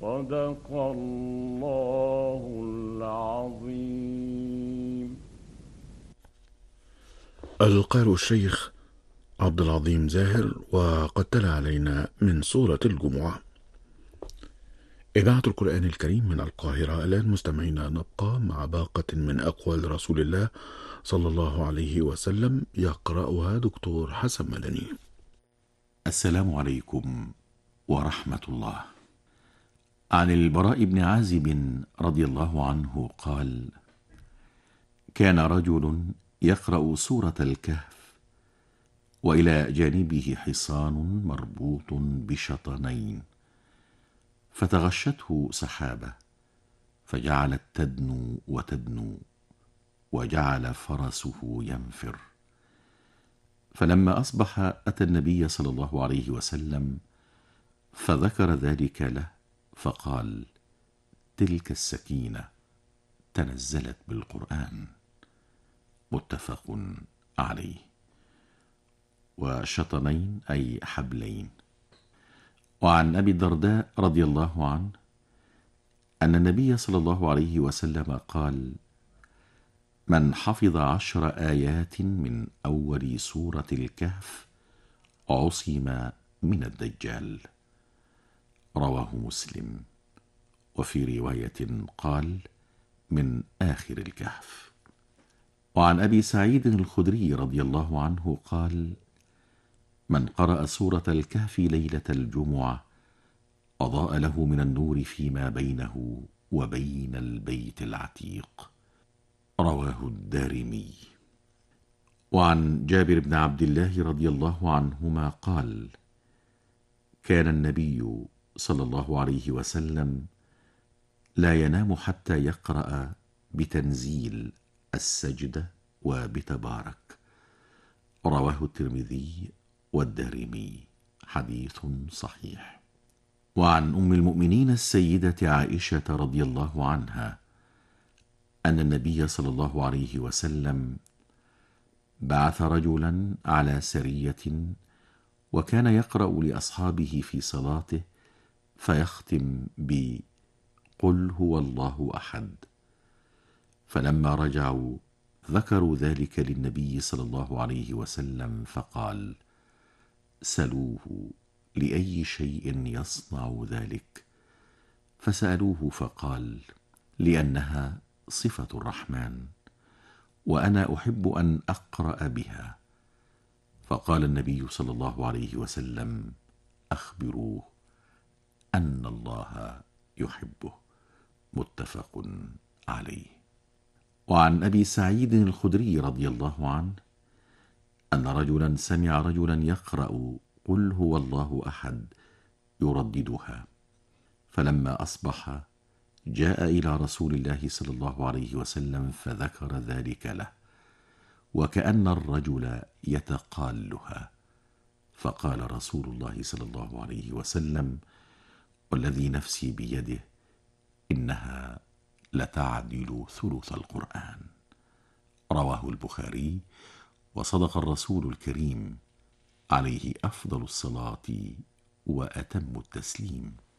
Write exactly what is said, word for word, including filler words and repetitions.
صدق الله العظيم. القارئ الشيخ عبد العظيم زاهر، وقد تلا علينا من سورة الجمعة. إذاعة القرآن الكريم من القاهرة. الآن مستمعينا نبقى مع باقة من أقوال رسول الله صلى الله عليه وسلم، يقرأها دكتور حسن مدني. السلام عليكم ورحمة الله. عن البراء بن عازب رضي الله عنه قال: كان رجل يقرأ سورة الكهف، وإلى جانبه حصان مربوط بشطنين، فتغشته سحابة، فجعلت تدنو وتدنو، وجعل فرسه ينفر. فلما أصبح أتى النبي صلى الله عليه وسلم فذكر ذلك له، فقال: تلك السكينة تنزلت بالقرآن. متفق عليه. وشطنين أي حبلين. وعن أبي الدرداء رضي الله عنه أن النبي صلى الله عليه وسلم قال: من حفظ عشر آيات من أول سورة الكهف عصم من الدجال. رواه مسلم. وفي رواية قال: من آخر الكهف. وعن أبي سعيد الخدري رضي الله عنه قال: من قرأ سورة الكهف ليلة الجمعة أضاء له من النور فيما بينه وبين البيت العتيق. رواه الدارمي. وعن جابر بن عبد الله رضي الله عنهما قال: كان النبي صلى الله عليه وسلم لا ينام حتى يقرأ بتنزيل السجدة وبتبارك. رواه الترمذي والدارمي. حديث صحيح. وعن أم المؤمنين السيدة عائشة رضي الله عنها أن النبي صلى الله عليه وسلم بعث رجلا على سرية، وكان يقرأ لأصحابه في صلاته فيختم بقل هو الله أحد. فلما رجعوا ذكروا ذلك للنبي صلى الله عليه وسلم، فقال: سلوه لأي شيء يصنع ذلك. فسألوه فقال: لأنها صفة الرحمن، وأنا أحب أن أقرأ بها. فقال النبي صلى الله عليه وسلم: أخبروه أن الله يحبه. متفق عليه. وعن أبي سعيد الخدري رضي الله عنه أن رجلا سمع رجلا يقرأ قل هو الله أحد يرددها، فلما أصبح جاء إلى رسول الله صلى الله عليه وسلم فذكر ذلك له، وكأن الرجل يتقالها. فقال رسول الله صلى الله عليه وسلم: والذي نفسي بيده إنها لتعدل ثلث القرآن. رواه البخاري. وصدق الرسول الكريم عليه أفضل الصلاة وأتم التسليم.